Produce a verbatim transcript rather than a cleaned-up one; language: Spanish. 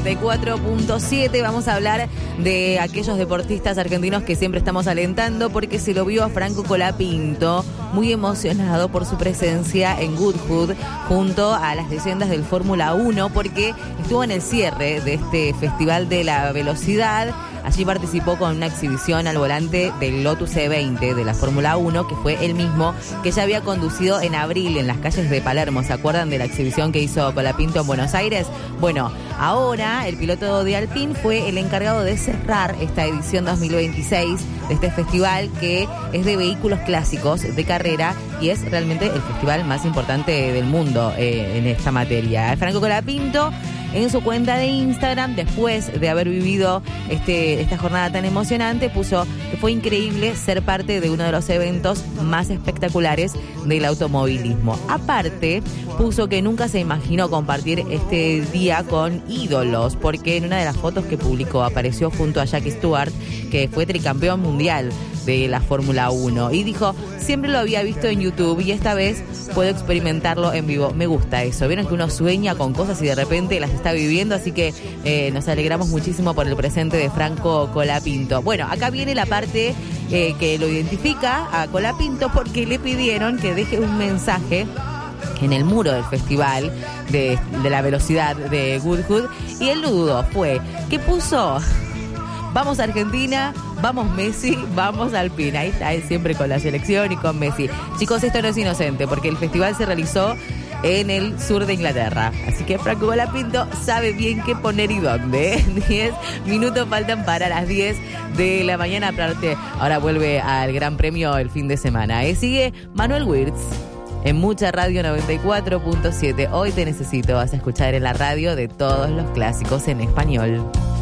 noventa y cuatro punto siete. Vamos a hablar de aquellos deportistas argentinos que siempre estamos alentando, porque se lo vio a Franco Colapinto muy emocionado por su presencia en Goodwood junto a las leyendas del Fórmula uno, porque estuvo en el cierre de este Festival de la Velocidad. Allí participó con una exhibición al volante del Lotus E veinte de la Fórmula uno, que fue el mismo que ya había conducido en abril en las calles de Palermo. ¿Se acuerdan de la exhibición que hizo Colapinto en Buenos Aires? Bueno, ahora el piloto de Alpine fue el encargado de cerrar esta edición dos mil veintiséis de este festival, que es de vehículos clásicos de carrera y es realmente el festival más importante del mundo eh, en esta materia. Franco Colapinto, en su cuenta de Instagram, después de haber vivido este, esta jornada tan emocionante, puso que fue increíble ser parte de uno de los eventos más espectaculares del automovilismo. Aparte, puso que nunca se imaginó compartir este día con ídolos, porque en una de las fotos que publicó apareció junto a Jackie Stewart, que fue tricampeón mundial de la Fórmula uno, y dijo, siempre lo había visto en YouTube y esta vez puedo experimentarlo en vivo. Me gusta eso, vieron que uno sueña con cosas y de repente las está viviendo, así que eh, nos alegramos muchísimo por el presente de Franco Colapinto. Bueno, acá viene la parte eh, que lo identifica a Colapinto, porque le pidieron que deje un mensaje en el muro del festival de, de la velocidad de Goodwood, y él lo dudó. Fue que puso: vamos Argentina, vamos Messi, vamos Alpine. Ahí está, él siempre con la selección y con Messi. Chicos, esto no es inocente, porque el festival se realizó en el sur de Inglaterra. Así que Franco Colapinto sabe bien qué poner y dónde. diez minutos faltan para las diez de la mañana. Aparte, ahora vuelve al Gran Premio el fin de semana. ¿eh? Sigue Manuel Wirtz en Mucha Radio noventa y cuatro punto siete. Hoy te necesito, vas a escuchar en la radio de todos los clásicos en español.